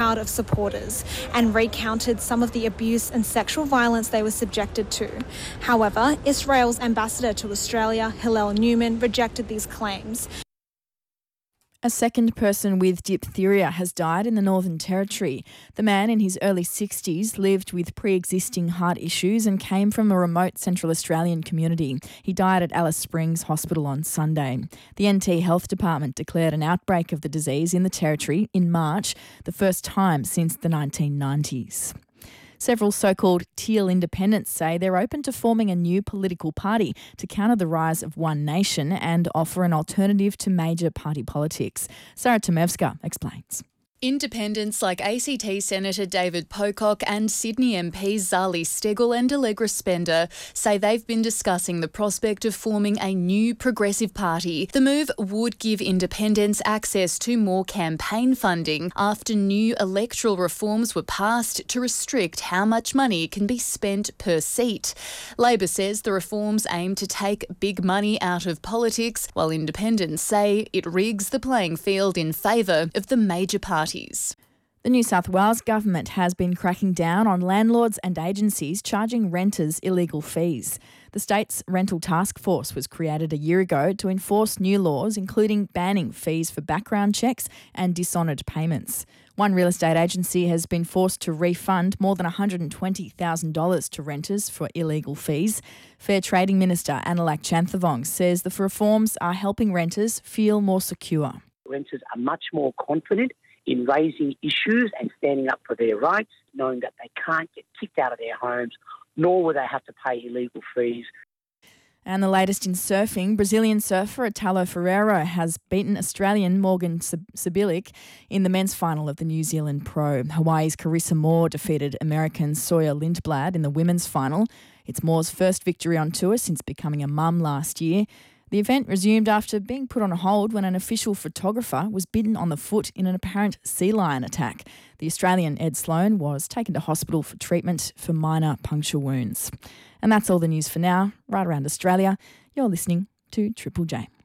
crowd of supporters and recounted some of the abuse and sexual violence they were subjected to. However, Israel's ambassador to Australia, Hillel Newman, rejected these claims. A second person with diphtheria has died in the Northern Territory. The man in his early 60s lived with pre-existing heart issues and came from a remote Central Australian community. He died at Alice Springs Hospital on Sunday. The NT Health Department declared an outbreak of the disease in the Territory in March, the first time since the 1990s. Several so-called teal independents say they're open to forming a new political party to counter the rise of One Nation and offer an alternative to major party politics. Sarah Tomevska explains. Independents like ACT Senator David Pocock and Sydney MPs Zali Steggall and Allegra Spender say they've been discussing the prospect of forming a new progressive party. The move would give independents access to more campaign funding after new electoral reforms were passed to restrict how much money can be spent per seat. Labor says the reforms aim to take big money out of politics, while independents say it rigs the playing field in favour of the major parties. The New South Wales government has been cracking down on landlords and agencies charging renters illegal fees. The state's rental task force was created a year ago to enforce new laws, including banning fees for background checks and dishonoured payments. One real estate agency has been forced to refund more than $120,000 to renters for illegal fees. Fair Trading Minister Annalak Chanthavong says the reforms are helping renters feel more secure. Renters are much more confident in raising issues and standing up for their rights, knowing that they can't get kicked out of their homes, nor will they have to pay illegal fees. And the latest in surfing, Brazilian surfer Italo Ferreira has beaten Australian Morgan Sibilic in the men's final of the New Zealand Pro. Hawaii's Carissa Moore defeated American Sawyer Lindblad in the women's final. It's Moore's first victory on tour since becoming a mum last year. The event resumed after being put on hold when an official photographer was bitten on the foot in an apparent sea lion attack. The Australian Ed Sloan was taken to hospital for treatment for minor puncture wounds. And that's all the news for now. Right around Australia, you're listening to Triple J.